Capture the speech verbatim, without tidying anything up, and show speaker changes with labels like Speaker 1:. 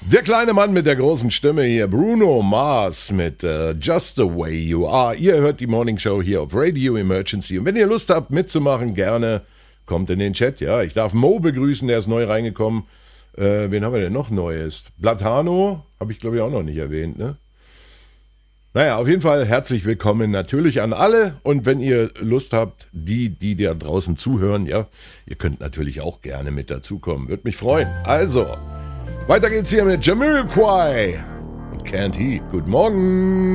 Speaker 1: Der kleine Mann mit der großen Stimme hier, Bruno Mars mit uh, Just the Way You Are. Ihr hört die Morning Show hier auf Radio Emergency. Und wenn ihr Lust habt mitzumachen, gerne kommt in den Chat. Ja, ich darf Mo begrüßen, der ist neu reingekommen. Äh, wen haben wir denn noch Neues? Platano, habe ich glaube ich auch noch nicht erwähnt, ne? Naja, auf jeden Fall herzlich willkommen natürlich an alle. Und wenn ihr Lust habt, die, die da draußen zuhören, ja, ihr könnt natürlich auch gerne mit dazukommen. Würde mich freuen. Also, weiter geht's hier mit Jamiroquai und Can't Heat. Guten Morgen.